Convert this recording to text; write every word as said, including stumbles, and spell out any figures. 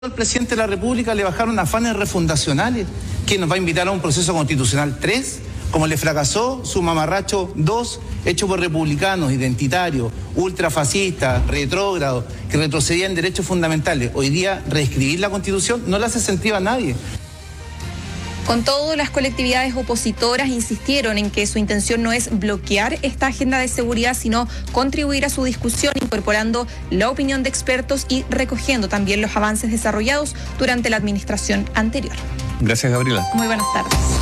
Al presidente de la República le bajaron afanes refundacionales. ¿Quién nos va a invitar a un proceso constitucional tres? Como le fracasó su mamarracho dos, hecho por republicanos, identitarios, ultrafascistas, retrógrados, que retrocedían derechos fundamentales. Hoy día, reescribir la Constitución no le hace sentido a nadie. Con todo, las colectividades opositoras insistieron en que su intención no es bloquear esta agenda de seguridad, sino contribuir a su discusión, incorporando la opinión de expertos y recogiendo también los avances desarrollados durante la administración anterior. Gracias, Gabriela. Muy buenas tardes.